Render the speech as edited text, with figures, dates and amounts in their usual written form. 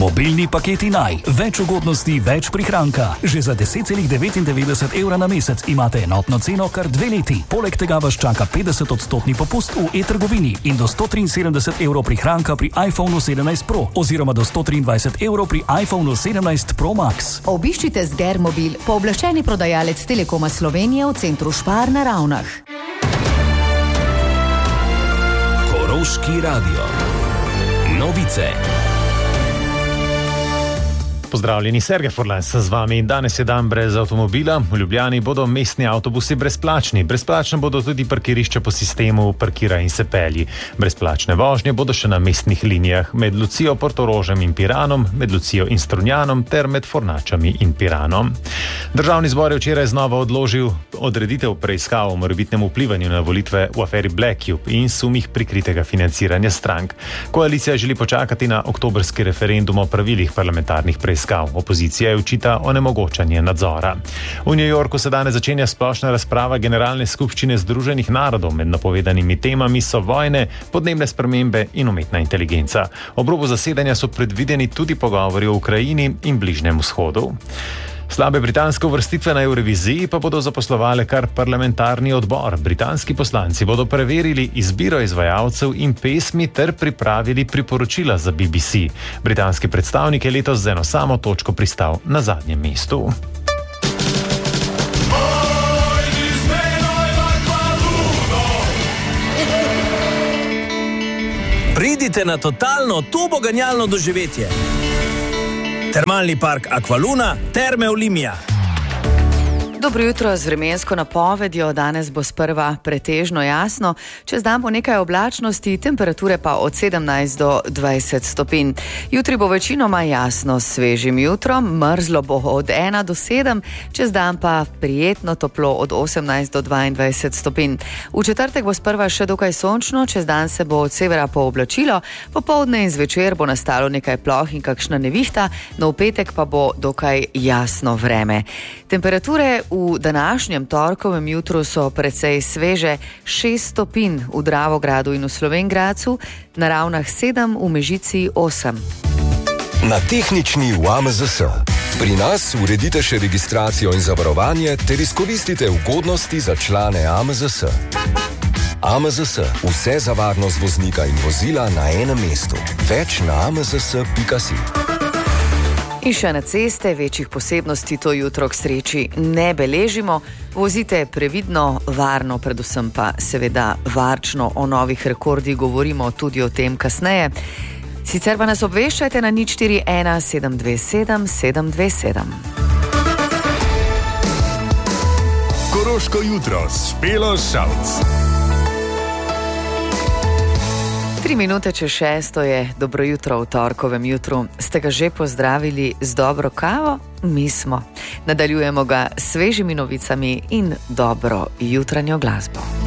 Mobilni paketi Naj. Več ugodnosti, več prihranka. Že za 10,99 evra na mesec imate enotno ceno kar 2 leti. Poleg tega vas čaka 50% popust v e-trgovini in do 173 evrov prihranka pri iPhonu 17 Pro oziroma do 123 evrov pri iPhonu 17 Pro Max. Obiščite Sgermobil, pooblaščeni prodajalec Telekoma Slovenije v centru Špar na Ravnah. Koroški radio. Novice. Pozdravljeni, Sergej Forlans z vami. Danes je dan brez avtomobila. V Ljubljani bodo mestni avtobusi brezplačni. Brezplačne bodo tudi parkirišča po sistemu parkira in se pelji. Brezplačne vožnje bodo še na mestnih linijah med Lucijo, Portorožem in Piranom, med Lucijo in Strunjanom ter med Fornačami in Piranom. Državni zbor je včeraj znova odložil odreditev preiskav o morebitnem vplivanju na volitve v aferi Black Cube in sumih prikritega financiranja strank. Koalicija želi počakati na oktobrski referendum o pravilih parlamentarnih preiskav. Opozicija je očita onemogočanje nadzora. V New Yorku se danes začenja splošna razprava Generalne skupščine Združenih narodov. Med napovedanimi temami so vojne, podnebne spremembe in umetna inteligenca. Ob robu zasedanja so predvideni tudi pogovori o Ukrajini in Bližnjem vzhodu. Slabe britanske uvrstitve na Evroviziji pa bodo zaposlovale kar parlamentarni odbor. Britanski poslanci bodo preverili izbiro izvajalcev in pesmi ter pripravili priporočila za BBC. Britanski predstavnik je letos z eno samo točko pristal na zadnjem mestu. Pridite na totalno turboganjalno doživetje. Termalni park Aqualuna, Terme Olimia. Dobro jutro z vremensko napovedjo. Danes bo sprva pretežno jasno, čez dan bo nekaj oblačnosti, temperature pa od 17 do 20 stopinj. Jutri bo večinoma jasno s svežim jutrom, mrzlo bo od 1 do 7, čez dan pa prijetno toplo od 18 do 22 stopinj. V četrtek bo sprva še dokaj sončno, čez dan se bo od severa pooblačilo, popoldne in zvečer bo nastalo nekaj ploh in kakšna nevihta, no v petek pa bo dokaj jasno vreme. Temperature v današnjem torkovem jutru so precej sveže, 6 stopinj v Dravogradu in v Slovenj Gradcu, na Ravnah 7, v Mežici 8. Na tehnični v AMZS. Pri nas uredite še registracijo in zavarovanje ter izkoristite ugodnosti za člane AMZS. AMZS. Vse za varnost voznika in vozila na enem mestu. Več na amzs.si. In še na ceste, večjih posebnosti to jutro k sreči ne beležimo. Vozite previdno, varno, predvsem pa seveda varčno. O novih rekordih govorimo tudi o tem kasneje. Sicer pa nas obveščajte na 041 727 727. Koroško jutro s Špelo Šalc. 3 minute čez 6 je dobro jutro v torkovem jutru. Ste ga že pozdravili z dobro kavo? Mi smo. Nadaljujemo ga s svežimi novicami in dobro jutranjo glasbo.